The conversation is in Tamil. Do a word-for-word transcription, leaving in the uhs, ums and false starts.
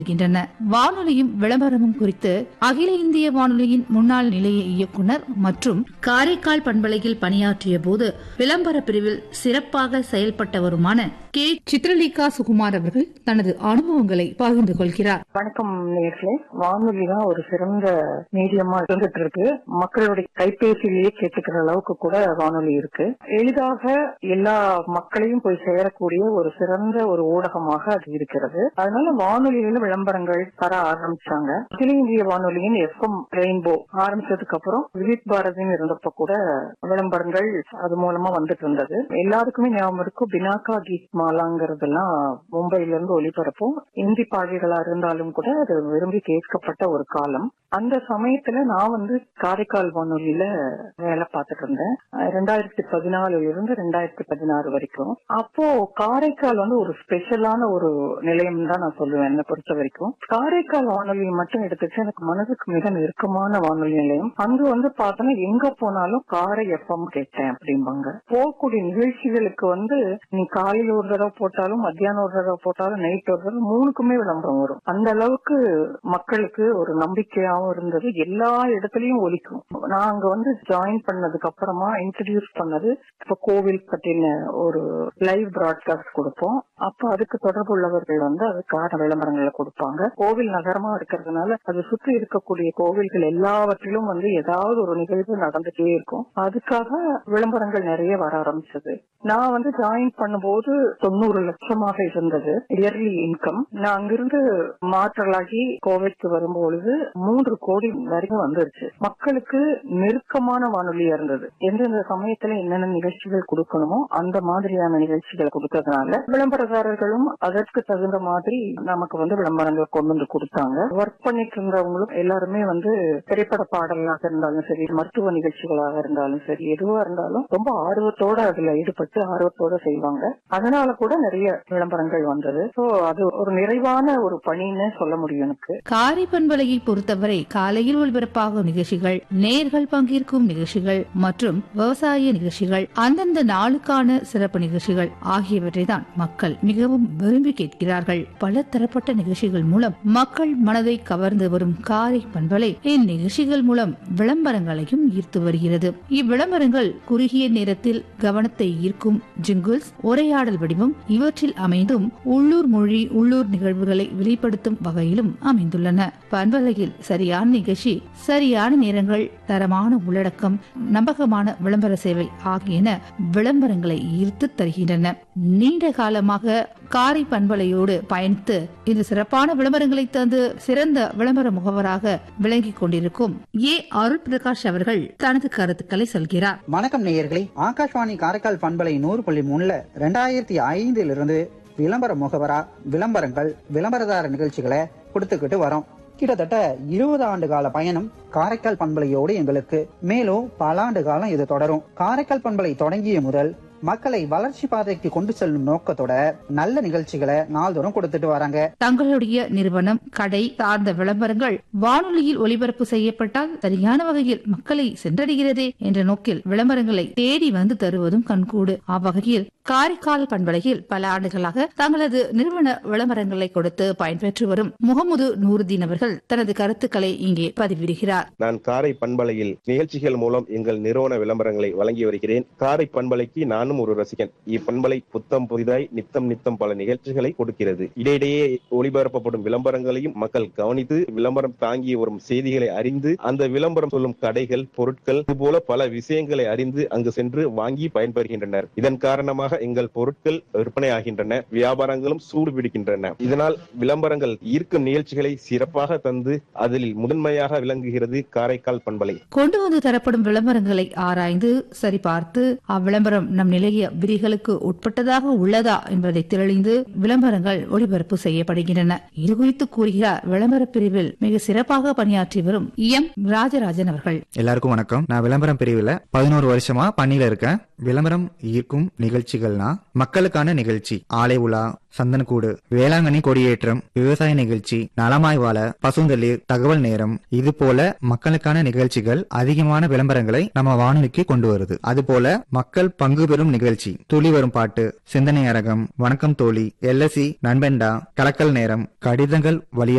வருகின்றன. வானொலியும் விளம்பரமும் குறித்து அகில இந்திய வானொலியின் முன்னாள் நிலைய இயக்குனர் மற்றும் காரைக்கால் பண்பலையில் பணியாற்றிய போது விளம்பர பிரிவில் சிறப்பாக செயல்பட்டவருமான கே சித்ரலேகா சுகுமார் அவர்கள் தனது அனுபவங்களை பகிர்ந்து கொள்கிறார். வணக்கம் நேயர்களே. வானொலி தான் ஒரு சிறந்த மீடியமா இருந்துட்டு இருக்கு. மக்களுடைய கைபேசியிலேயே கேட்டுக்கிற அளவுக்கு கூட வானொலி இருக்கு. எளிதாக எல்லா மக்களையும் போய் சேரக்கூடிய ஒரு சிறந்த ஒரு ஊடகமாக அது இருக்கிறது. அதனால வானொலியில விளம்பரங்கள் தர ஆரம்பிச்சாங்க. அகில இந்திய வானொலியின் எஃப் எம் ரெயின்போ ஆரம்பிச்சதுக்கு அப்புறம் விவித் பாரதின்னு இருந்தப்ப கூட விளம்பரங்கள் அது மூலமா வந்துட்டு இருந்தது. எல்லாருக்குமே ஞாபகம் இருக்கும் பினாக்கா கீத் மாலாங்கிறதெல்லாம் மும்பையில இருந்து ஒளிபரப்பும். இந்தி பாடல்களா இருந்தாலும் கூட அது விரும்பி கேட்கப்பட்ட ஒரு காலம். அந்த சமயத்துல நான் வந்து காரைக்கால் வானொலியில வேலை பார்த்துட்டு இருந்தேன். ரெண்டாயிரத்தி பதினாலுல இருந்து ரெண்டாயிரத்தி பதினாறு வரைக்கும். அப்போ காரைக்கால் வந்து ஒரு ஸ்பெஷலான ஒரு நிலையம் தான் நான் சொல்லுவேன். என்னை பொறுத்த வரைக்கும் காரைக்கால் வானொலி மட்டும் எடுத்துச்சு எனக்கு மனதுக்கு மிக நெருக்கமான வானொலி நிலையம். அங்க வந்து பார்த்தோன்னா எங்க போனாலும் காரை எஃப்எம் கேட்டேன் அப்படிம்பாங்க. போகக்கூடிய நிகழ்ச்சிகளுக்கு வந்து நீ காலையில ஒரு தடவை போட்டாலும் மத்தியானம் ஒரு தடவை போட்டாலும் நைட் ஒரு தடவை மூணுக்குமே விளம்பரம் வரும். அந்த அளவுக்கு மக்களுக்கு ஒரு நம்பிக்கையாவும் இருந்தது. எல்லா இடத்துலயும் ஒலிக்கும். நான் அங்க வந்து ஜாயின் பண்ணதுக்கு அப்புறமா இன்ட்ரடியூஸ் பண்ணது இப்ப கோவில் பற்றின ஒரு லைவ் பிராட்காஸ்ட் கொடுப்போம். அப்ப அதுக்கு தொடர்பு உள்ளவர்கள் வந்து அதுக்கான விளம்பரங்களை கொடுப்பாங்க. கோவில் நகரமா இருக்கிறதுனால அது சுற்றி இருக்கக்கூடிய கோவில்கள் எல்லாவற்றிலும் வந்து ஏதாவது ஒரு நிகழ்வு நடந்துட்டே இருக்கும். அதுக்காக விளம்பரங்கள் நிறைய வர ஆரம்பிச்சது. நான் வந்து ஜாயின் பண்ணும்போது தொண்ணூறு லட்சமாக இருந்தது இயர்லி இன்கம். நான் அங்கிருந்து மாற்றலாகி கோவைக்கு வரும்பொழுது மூன்று கோடி வரைக்கும் வந்துருச்சு. மக்களுக்கு நெருக்கமான வானொலியா இருந்தது. எந்தெந்த சமயத்துல என்னென்ன நிகழ்ச்சிகள் கொடுக்கணுமோ அந்த மாதிரியான நிகழ்ச்சிகளை கொடுத்ததுனால விளம்பரதாரர்களும் அதற்கு தகுந்த மாதிரி நமக்கு வந்து விளம்பரங்கள் கொண்டு வந்து கொடுத்தாங்க. ஒர்க் பண்ணிட்டு இருந்தவங்களும் எல்லாருமே வந்து திரைப்பட பாடலாக இருந்தாலும் சரி, மருத்துவ நிகழ்ச்சிகளாக இருந்தாலும் சரி, எதுவா இருந்தாலும் ரொம்ப ஆர்வத்தோட அதுல ஈடுபட்டு ஆர்வத்தோட செய்வாங்க. அதனால கூட நிறைய விளம்பரங்கள் வந்தது. சோ அது ஒரு நிறைவான ஒரு பணின்னு சொல்ல முடியும் எனக்கு. காரை பண்பலையை பொறுத்தவரை காலையில் ஒளிபரப்பாகும் நிகழ்ச்சிகள், நேர்கள் பங்கேற்கும் நிகழ்ச்சிகள் மற்றும் விவசாய நிகழ்ச்சிகள், அந்தந்த நாளுக்கான சிறப்பு நிகழ்ச்சிகள் ஆகியவற்றை தான் மக்கள் மிகவும் விரும்பி கேட்கிறார்கள். பல தரப்பட்ட நிகழ்ச்சிகள் மூலம் மக்கள் மனதை கவர்ந்து வரும் காரை பண்பலை இந்நிகழ்ச்சிகள் மூலம் விளம்பரங்களையும் ஈர்த்து வருகிறது. இவ்விளம்பரங்கள் குறுகிய நேரத்தில் கவனத்தை ஈர்க்கும் ஜிங்கிள்ஸ், உரையாடல் வடிவம் இவற்றில் அமைந்தும் உள்ளூர் மொழி, உள்ளூர் நிகழ்வுகளை வெளிப்படுத்தும் வகையிலும் அமைந்துள்ளன. பண்பலையில் சரியான நிகழ்ச்சி, சரியான நேரங்கள், தரமான உள்ளடக்கம், நம்பகமான விளம்பர சேவை ஆகியன விளம்பரங்களை ஈர்த்து தருகின்றன. நீண்ட காலமாக காரை பண்பலையோடு பயணித்து இந்த சிறப்பான விளம்பரங்களை தந்து சிறந்த விளம்பர முகவராக விளங்கிக் கொண்டிருக்கும் ஏ அருள் பிரகாஷ் அவர்கள் தனது கருத்துக்களை சொல்கிறார். வணக்கம் நேயர்களே. ஆகாஷ்வாணி காரைக்கால் பண்பலை நூறு புள்ளி மூணுல ரெண்டாயிரத்தி ஐந்துல இருந்து விளம்பர முகவரா விளம்பரங்கள், விளம்பரதார நிகழ்ச்சிகளை கொடுத்துக்கிட்டு வரோம். கிட்டத்தட்ட இருபது ஆண்டு கால பயணம் காரைக்கால் பண்பலையோடு எங்களுக்கு. மேலும் பல ஆண்டு காலம் இது தொடரும். காரைக்கால் பண்பலை தொடங்கிய முதல் மக்களை வளர்ச்சி பாதைக்கு கொண்டு செல்லும் நோக்கத்தோட நல்ல நிகழ்ச்சிகளை நாள்தோறும் கொடுத்துட்டு வராங்க. தங்களுடைய நிறுவனம், கடை சார்ந்த விளம்பரங்கள் வானொலியில் ஒளிபரப்பு செய்யப்பட்டால் சரியான வகையில் மக்களை சென்றடைகிறதே என்ற நோக்கில் விளம்பரங்களை தேடி வந்து தருவதும் கண்கூடு. அவ்வகையில் காரைக்கால் பண்பலையில் பல ஆண்டுகளாக தங்களது நிறுவன விளம்பரங்களை கொடுத்து பயன்பெற்று வரும் முகமது நூருதீன் அவர்கள் தனது கருத்துக்களை இங்கே பதிவிடுகிறார். நான் காரை பண்பலையில் நிகழ்ச்சிகள் மூலம் எங்கள் நிறுவன விளம்பரங்களை வழங்கி வருகிறேன். காரை பண்பலைக்கு நான் ஒரு ரசிகன். இப்பண்பலை புத்தம் புதிதாய் நித்தம் நித்தம் பல நிகழ்ச்சிகளை கொடுக்கிறது. இடையிடையே ஒளிபரப்பப்படும் விளம்பரங்களையும் மக்கள் கவனித்து விளம்பரம் தாங்கி வரும் செய்திகளை அறிந்து அந்த விளம்பரம் சொல்லும் கடைகள், பொருட்கள் இதுபோல பல விஷயங்களை அறிந்து அங்கு சென்று வாங்கி பயன்பெறுகின்றனர். இதன் காரணமாக எங்கள் பொருட்கள் விற்பனை ஆகின்றன, வியாபாரங்களும் சூடு பிடிக்கின்றன. இதனால் விளம்பரங்கள் ஈர்க்கும் நிகழ்ச்சிகளை சிறப்பாக தந்து அதில் முதன்மையாக விளங்குகிறது காரைக்கால் பண்பலை. கொண்டு வந்து தரப்படும் விளம்பரங்களை ஆராய்ந்து சரிபார்த்து அவ்விளம்பரம் நம் நிலைய விதிகளுக்கு உட்பட்டதாக உள்ளதா என்பதை தெளிந்து விளம்பரங்கள் ஒளிபரப்பு செய்யப்படுகின்றன. இதுகுறித்து கூறுகிறார் விளம்பர பிரிவில் மிக சிறப்பாக பணியாற்றி வரும் எம் ராஜராஜன் அவர்கள். எல்லாருக்கும் வணக்கம். நான் விளம்பரம் பிரிவுல பதினோரு வருஷமா பணியில இருக்கேன். விளம்பரம் ஈர்க்கும் நிகழ்ச்சிகள்னா மக்களுக்கான நிகழ்ச்சி, ஆலை உலா, சந்தனக்கூடு, வேளாங்கண்ணி கொடியேற்றம், விவசாய நிகழ்ச்சி, நலமாய் வாழ, பசுந்தளிர், தகவல் நேரம், இது போல மக்களுக்கான நிகழ்ச்சிகள் அதிகமான விளம்பரங்களை நம்ம வானொலிக்கு கொண்டு வருது. அதுபோல மக்கள் பங்கு பெறும் நிகழ்ச்சி துளி வரும் பாட்டு, சிந்தனை அரங்கம், வணக்கம் தோழி, எல்எஸ்சி, நண்பெண்டா, கலக்கல் நேரம், கடிதங்கள் வழியாக